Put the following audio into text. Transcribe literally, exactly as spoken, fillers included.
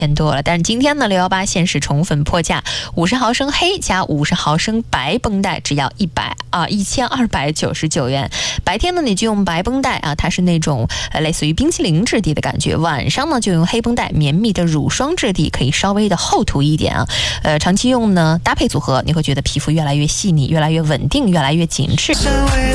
变多了。但是今天呢，六一八限时宠粉破价，五十毫升黑加五十毫升白绷带只要一百啊一千二百九十九元。白天呢你就用白绷带啊，它是那种呃类似于冰淇淋质地的感觉；晚上呢就用黑绷带，绵密的乳霜质地，可以稍微的厚涂一点啊。呃，长期用呢搭配组合，你会觉得皮肤越来越细腻，越来越稳定，越来越紧致。